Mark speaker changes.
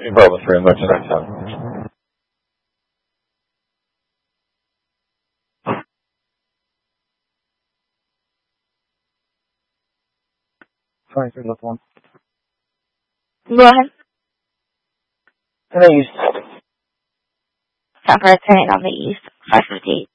Speaker 1: Bravo 3, Inbox 97. 23 left 1.
Speaker 2: Go ahead.
Speaker 1: And then you...
Speaker 2: Time for a turn on the east, 558.